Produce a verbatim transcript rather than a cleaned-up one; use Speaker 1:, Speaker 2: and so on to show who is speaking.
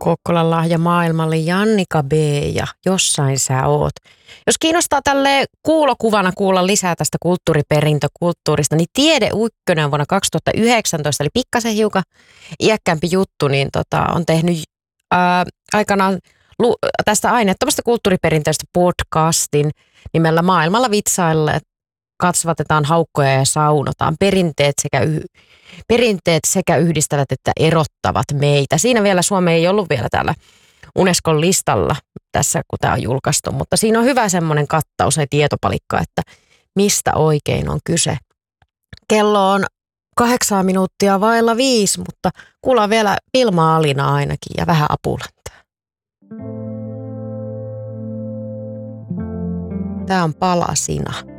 Speaker 1: Kokkolan lahja maailmalle, Jannika B. ja Jossain sä oot. Jos kiinnostaa tälle kuulokuvana kuulla lisää tästä kulttuuriperintökulttuurista, niin Tiede Ykkönen vuonna kaksituhattayhdeksäntoista, eli pikkasen hiukan iäkkäämpi juttu, niin tota, on tehnyt ää, aikanaan lu- tästä aineettomasta kulttuuriperinteestä podcastin nimellä Maailmalla vitsaille. Kasvatetaan haukkoja ja saunotaan. Perinteet sekä, yh- perinteet sekä yhdistävät että erottavat meitä. Siinä vielä Suomi ei ollut vielä täällä Unescon listalla tässä, kun tämä on julkaistu. Mutta siinä on hyvä semmoinen kattaus ja tietopalikka, että mistä oikein on kyse. Kello on kahdeksan minuuttia vailla viisi, mutta kuullaan vielä Vilma Alina ainakin ja vähän Apulantaa. Tämä on Palasina.